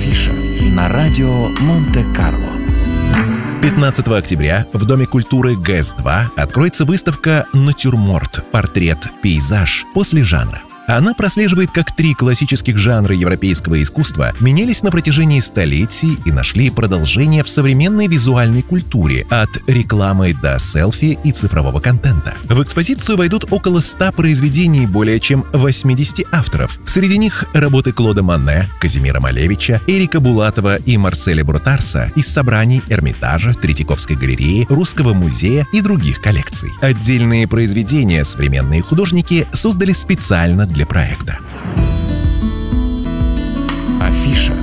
Афиша на радио Монте-Карло. 15 октября в Доме культуры ГЭС-2 откроется выставка «Натюрморт. Портрет. Пейзаж. После жанра». Она прослеживает, как 3 классических жанра европейского искусства менялись на протяжении столетий и нашли продолжение в современной визуальной культуре, от рекламы до селфи и цифрового контента. В экспозицию войдут около 100 произведений более чем 80 авторов. Среди них работы Клода Моне, Казимира Малевича, Эрика Булатова и Марселя Брутарса из собраний Эрмитажа, Третьяковской галереи, Русского музея и других коллекций. Отдельные произведения современные художники создали специально для проекта. Афиша